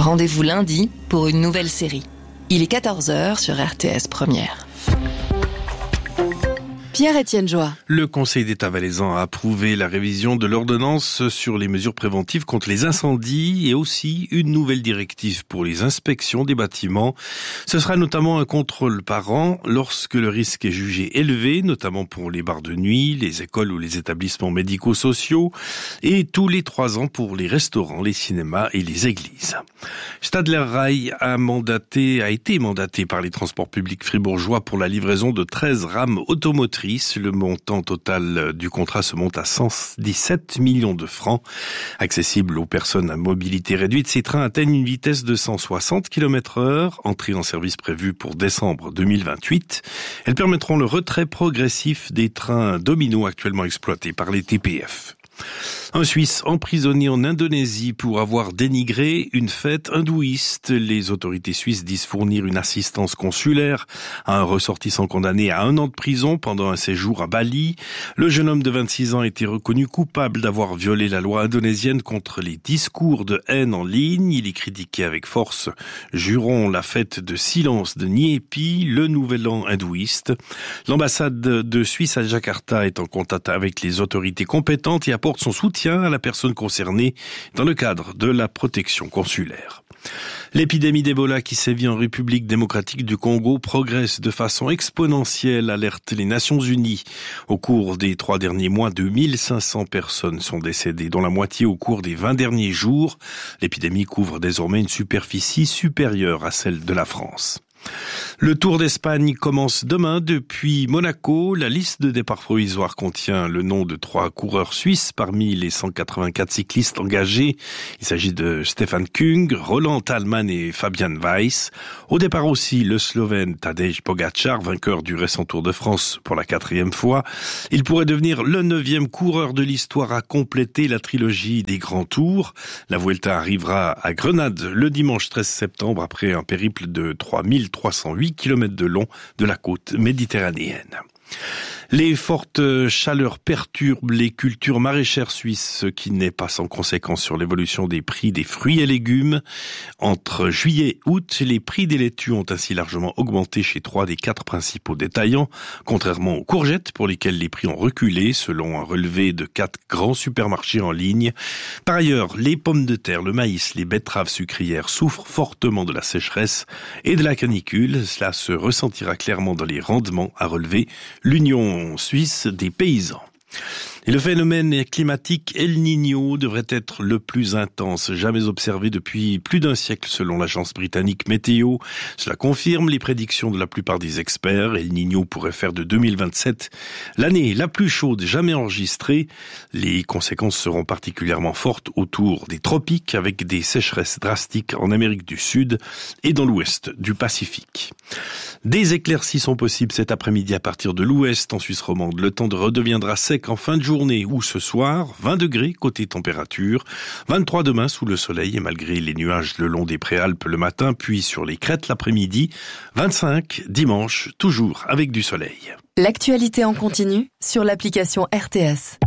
Rendez-vous lundi pour une nouvelle série. Il est 14h sur RTS Première. Pierre-Étienne Joie. Le Conseil d'État valaisan a approuvé la révision de l'ordonnance sur les mesures préventives contre les incendies et aussi une nouvelle directive pour les inspections des bâtiments. Ce sera notamment un contrôle par an lorsque le risque est jugé élevé, notamment pour les bars de nuit, les écoles ou les établissements médico-sociaux, et tous les 3 ans pour les restaurants, les cinémas et les églises. Stadler Rail a été mandaté par les transports publics fribourgeois pour la livraison de 13 rames automotrices. Le montant total du contrat se monte à 117 millions de francs. Accessible aux personnes à mobilité réduite, ces trains atteignent une vitesse de 160 km/h, entrée en service prévue pour décembre 2028. Elles permettront le retrait progressif des trains Domino actuellement exploités par les TPF. Un Suisse emprisonné en Indonésie pour avoir dénigré une fête hindouiste. Les autorités suisses disent fournir une assistance consulaire à un ressortissant condamné à 1 an de prison pendant un séjour à Bali. Le jeune homme de 26 ans a été reconnu coupable d'avoir violé la loi indonésienne contre les discours de haine en ligne. Il est critiqué avec force, jurons la fête de silence de Nyepi, le nouvel an hindouiste. L'ambassade de Suisse à Jakarta est en contact avec les autorités compétentes et apporte son soutien à la personne concernée dans le cadre de la protection consulaire. L'épidémie d'Ebola qui sévit en République démocratique du Congo progresse de façon exponentielle, alertent les Nations Unies. Au cours des 3 derniers mois, 2500 personnes sont décédées, dont la moitié au cours des 20 derniers jours. L'épidémie couvre désormais une superficie supérieure à celle de la France. Le Tour d'Espagne commence demain depuis Monaco. La liste de départ provisoire contient le nom de 3 coureurs suisses parmi les 184 cyclistes engagés. Il s'agit de Stefan Küng, Roland Thalmann et Fabian Weiss. Au départ aussi, le Slovène Tadej Pogačar, vainqueur du récent Tour de France pour la 4e fois. Il pourrait devenir le 9e coureur de l'histoire à compléter la trilogie des grands tours. La Vuelta arrivera à Grenade le dimanche 13 septembre après un périple de 3308 km de long de la côte méditerranéenne. Les fortes chaleurs perturbent les cultures maraîchères suisses, ce qui n'est pas sans conséquence sur l'évolution des prix des fruits et légumes. Entre juillet et août, les prix des laitues ont ainsi largement augmenté chez 3 des 4 principaux détaillants, contrairement aux courgettes pour lesquelles les prix ont reculé, selon un relevé de 4 grands supermarchés en ligne. Par ailleurs, les pommes de terre, le maïs, les betteraves sucrières souffrent fortement de la sécheresse et de la canicule. Cela se ressentira clairement dans les rendements, a relevé l'Union suisse des paysans. Et le phénomène climatique El Niño devrait être le plus intense jamais observé depuis plus d'1 siècle selon l'agence britannique Météo. Cela confirme les prédictions de la plupart des experts. El Niño pourrait faire de 2027 l'année la plus chaude jamais enregistrée. Les conséquences seront particulièrement fortes autour des tropiques avec des sécheresses drastiques en Amérique du Sud et dans l'ouest du Pacifique. Des éclaircies sont possibles cet après-midi à partir de l'ouest en Suisse romande. Le temps redeviendra sec en fin de journée ou ce soir, 20 degrés côté température, 23 demain sous le soleil et malgré les nuages le long des préalpes le matin, puis sur les crêtes l'après-midi, 25 dimanche, toujours avec du soleil. L'actualité en continu sur l'application RTS.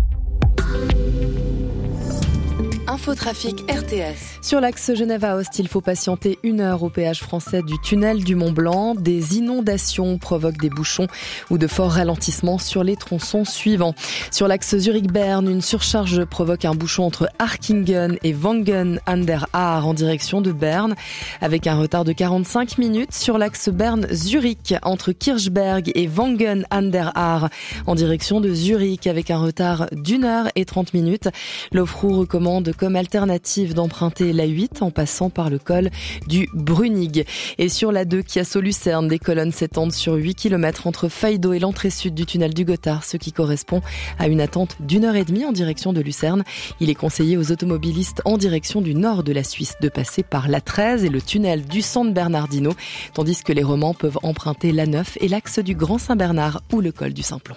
Infotrafic RTS. Sur l'axe Genève-Aoste, il faut patienter 1 heure au péage français du tunnel du Mont-Blanc. Des inondations provoquent des bouchons ou de forts ralentissements sur les tronçons suivants. Sur l'axe Zurich-Berne, une surcharge provoque un bouchon entre Arkingen et Wangen an der Aar en direction de Berne, avec un retard de 45 minutes. Sur l'axe Berne-Zurich, entre Kirchberg et Wangen an der Aar en direction de Zurich, avec un retard d'1 heure et 30 minutes. L'Ofru recommande comme alternative d'emprunter la 8 en passant par le col du Brunig. Et sur la 2 qui assaut Lucerne, des colonnes s'étendent sur 8 km entre Faido et l'entrée sud du tunnel du Gothard, ce qui correspond à une attente d'1 heure et demie en direction de Lucerne. Il est conseillé aux automobilistes en direction du nord de la Suisse de passer par la 13 et le tunnel du San Bernardino, tandis que les Romans peuvent emprunter la 9 et l'axe du Grand Saint-Bernard ou le col du Simplon.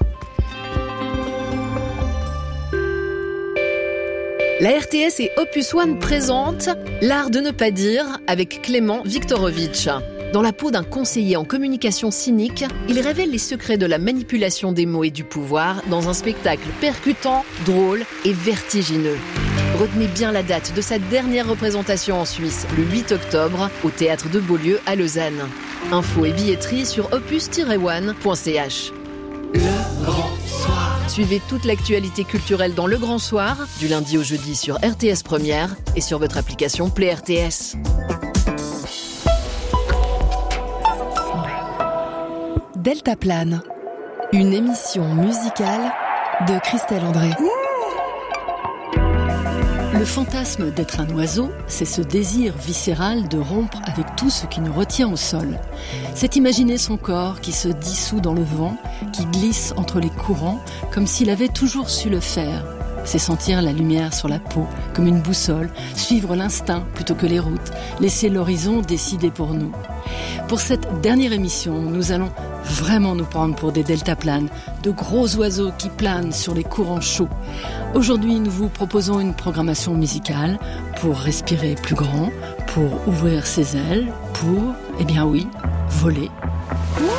La RTS et Opus One présentent L'art de ne pas dire avec Clément Viktorovitch. Dans la peau d'un conseiller en communication cynique, il révèle les secrets de la manipulation des mots et du pouvoir dans un spectacle percutant, drôle et vertigineux. Retenez bien la date de sa dernière représentation en Suisse, le 8 octobre, au Théâtre de Beaulieu à Lausanne. Infos et billetterie sur opus-one.ch. Le Grand Soir. Suivez toute l'actualité culturelle dans Le Grand Soir, du lundi au jeudi sur RTS Première et sur votre application Play RTS. Deltaplane, une émission musicale de Christelle André. Le fantasme d'être un oiseau, c'est ce désir viscéral de rompre avec tout ce qui nous retient au sol. C'est imaginer son corps qui se dissout dans le vent, qui glisse entre les courants, comme s'il avait toujours su le faire. C'est sentir la lumière sur la peau, comme une boussole, suivre l'instinct plutôt que les routes, laisser l'horizon décider pour nous. Pour cette dernière émission, nous allons vraiment nous prendre pour des deltaplanes, de gros oiseaux qui planent sur les courants chauds. Aujourd'hui, nous vous proposons une programmation musicale pour respirer plus grand, pour ouvrir ses ailes, pour, eh bien oui, voler.